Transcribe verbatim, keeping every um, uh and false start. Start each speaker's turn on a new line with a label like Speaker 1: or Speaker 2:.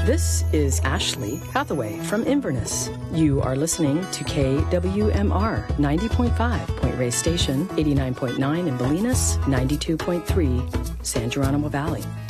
Speaker 1: This is Ashley Hathaway from Inverness. You are listening to K W M R ninety point five Point Reyes Station, eighty-nine point nine in Bolinas, ninety-two point three San Geronimo Valley.